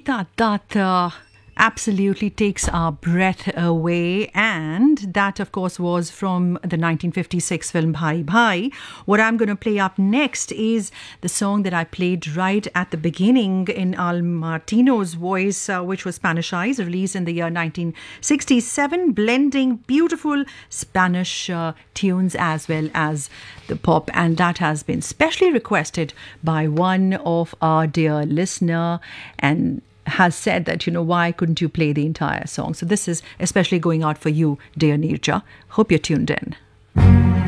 Sangeeta Dutt absolutely takes our breath away, and that of course was from the 1956 film Bhai Bhai. What I'm going to play up next is the song that I played right at the beginning in Al Martino's voice, which was Spanish Eyes, released in the year 1967, blending beautiful Spanish tunes as well as the pop, and that has been specially requested by one of our dear listener and has said that, why couldn't you play the entire song? So this is especially going out for you, dear Nirja. Hope you're tuned in.